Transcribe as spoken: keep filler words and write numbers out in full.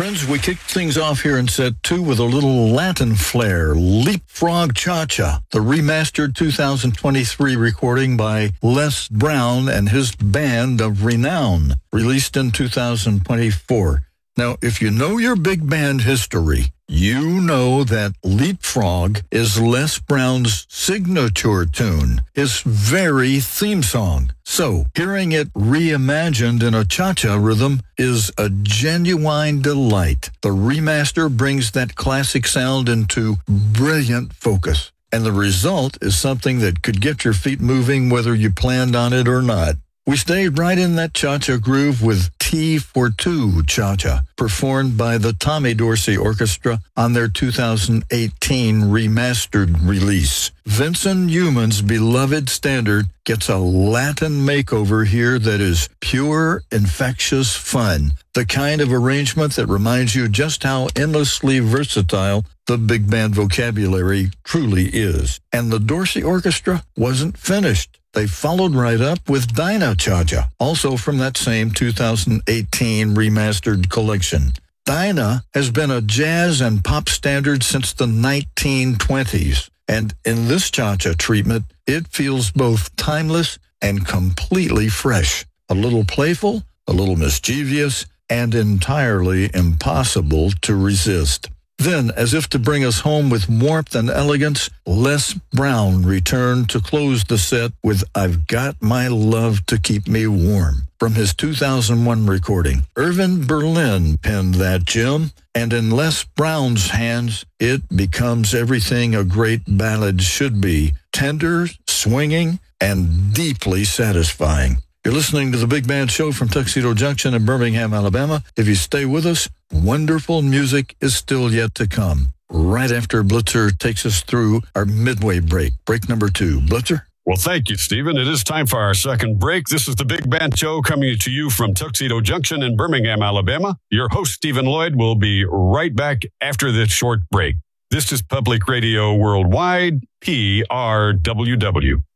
Friends, we kicked things off here in set two with a little Latin flair, Leapfrog Cha-Cha, the remastered two thousand twenty-three recording by Les Brown and his band of renown, released in two thousand twenty-four. Now, if you know your big band history, you know that Leapfrog is Les Brown's signature tune, his very theme song. So, hearing it reimagined in a cha-cha rhythm is a genuine delight. The remaster brings that classic sound into brilliant focus, and the result is something that could get your feet moving whether you planned on it or not. We stayed right in that cha-cha groove with T for Two Cha-Cha, performed by the Tommy Dorsey Orchestra on their two thousand eighteen remastered release. Vincent Youmans' beloved standard gets a Latin makeover here that is pure, infectious fun. The kind of arrangement that reminds you just how endlessly versatile the big band vocabulary truly is. And the Dorsey Orchestra wasn't finished. They followed right up with Dinah Cha-Cha, also from that same two thousand eighteen remastered collection. Dinah has been a jazz and pop standard since the nineteen twenties, and in this cha-cha treatment, it feels both timeless and completely fresh. A little playful, a little mischievous, and entirely impossible to resist. Then, as if to bring us home with warmth and elegance, Les Brown returned to close the set with I've Got My Love to Keep Me Warm from his two thousand one recording. Irving Berlin penned that gem, and in Les Brown's hands, it becomes everything a great ballad should be: tender, swinging, and deeply satisfying. You're listening to the Big Band Show from Tuxedo Junction in Birmingham, Alabama. If you stay with us, wonderful music is still yet to come. Right after Blitzer takes us through our midway break, break number two. Blitzer? Well, thank you, Stephen. It is time for our second break. This is the Big Band Show coming to you from Tuxedo Junction in Birmingham, Alabama. Your host, Stephen Lloyd, will be right back after this short break. This is Public Radio Worldwide, P R W W.